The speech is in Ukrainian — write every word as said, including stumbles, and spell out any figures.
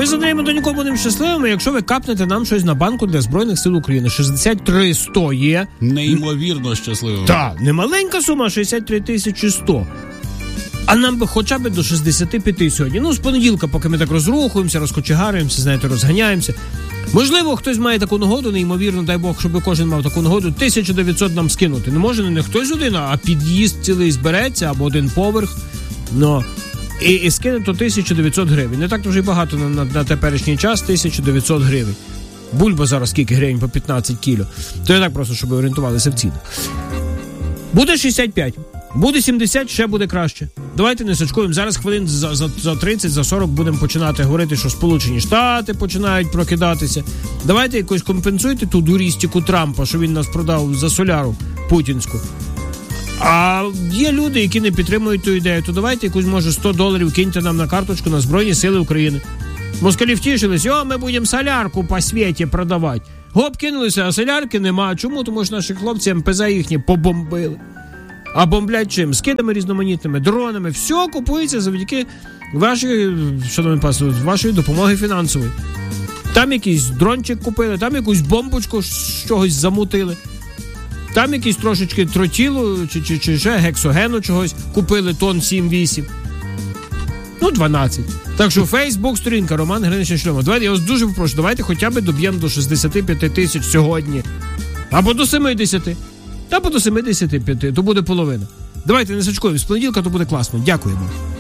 Ми з Андрієм Антонюком будемо щасливими, якщо ви капнете нам щось на банку для Збройних сил України. шістдесят три сто є. Неймовірно щасливими. Так, не маленька сума, шістдесят три тисячі сто. А нам би хоча б до шістдесят п'ять сьогодні. Ну, з понеділка, поки ми так розрухуємося, розкочегаруємося, знаєте, розганяємося. Можливо, хтось має таку нагоду, неймовірно, дай Бог, щоб кожен мав таку нагоду, тисячу дев'ятсот нам скинути. Не може не хтось один, а під'їзд цілий збереться, або один поверх. Ну, і, і скине то тисячу дев'ятсот гривень. Не так вже й багато на, на, на теперішній час, тисячу дев'ятсот гривень. Бульба зараз скільки гривень по п'ятнадцять кіло. То я так просто, щоб ви орієнтувалися в цінах. Буде шістдесят п'ять. Буде сімдесят, ще буде краще. Давайте не сачкуємо. Зараз хвилин за, за, за тридцять, за сорок будемо починати говорити, що Сполучені Штати починають прокидатися. Давайте якось компенсуйте ту дурістику Трампа, що він нас продав за соляру путінську. А є люди, які не підтримують ту ідею, то давайте якусь, може, сто доларів киньте нам на карточку на Збройні Сили України. Москалі втішились, о, ми будемо солярку по світі продавати. Гоп, кинулися, а солярки нема. Чому? Тому що наші хлопці ем пе зет їхні побомбили. А бомблять чим? Скидами різноманітними, дронами. Все купується завдяки вашій, шановні пасли, вашої допомоги фінансової. Там якийсь дрончик купили, там якусь бомбочку з чогось замутили. Там якісь трошечки тротілу, чи, чи, чи ще гексогену чогось купили, тон сім-вісім. Ну, дванадцять. Так що Фейсбук, сторінка Роман Гриничний Шльомов. Давайте, я вас дуже попрошу, давайте хоча б доб'ємо до шістдесят п'ять тисяч сьогодні. Або до сімдесят. Та по до сімдесят п'ять, то буде половина. Давайте не сачкуємо, з понеділка то буде класно. Дякуємо.